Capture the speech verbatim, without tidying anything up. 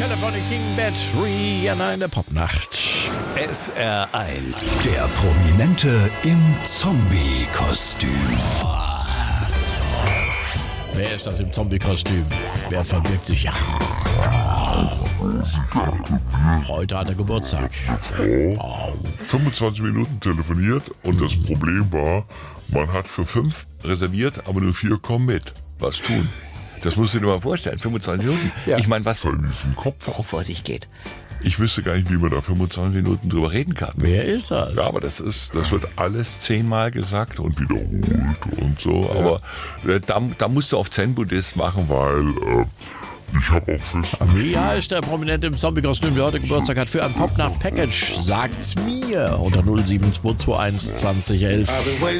Telephonic King Bad, Rihanna in der Popnacht. S R eins. Der Prominente im Zombie-Kostüm. Wer ist das im Zombie-Kostüm? Wer verbirgt sich? Ja. Heute hat er Geburtstag. Frau fünfundzwanzig Minuten telefoniert und das Problem war, man hat für fünf reserviert, aber nur vier kommen mit. Was tun? Das musst du dir mal vorstellen, fünfundzwanzig Minuten. Ja. Ich meine, was Voll in diesem Kopf. auch vor sich geht. Ich wüsste gar nicht, wie man da fünfundzwanzig Minuten drüber reden kann. Wer ist das? Ja, aber das ist, das wird alles zehnmal gesagt und wiederholt und so. Ja. Aber äh, da, da musst du auf Zen-Buddhist machen, weil äh, ich habe auch fest. Wie heißt der Prominente im Zombie-Kostüm, der heute Geburtstag hat, für ein Popnacht-Package? Sagt's mir unter null sieben zwei zwei eins zwanzig elf.